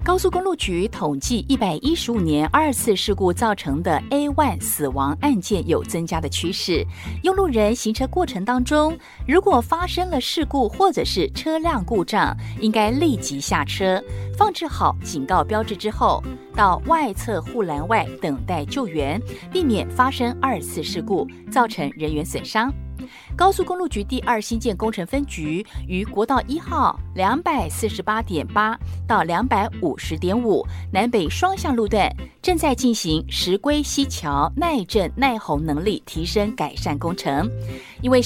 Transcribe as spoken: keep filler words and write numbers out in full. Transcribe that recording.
高速公路局统计，一百一十五年二次事故造成的 A 一 死亡案件有增加的趋势。用路人行车过程当中，如果发生了事故或者是车辆故障，应该立即下车，放置好警告标志之后，到外侧护栏外等待救援，避免发生二次事故，造成人员损伤。高速公路局第二新建工程分局于国道一号两百四十八点八到两百五十点五南北双向路段，正在进行石龟溪桥耐震耐洪能力提升改善工程。因为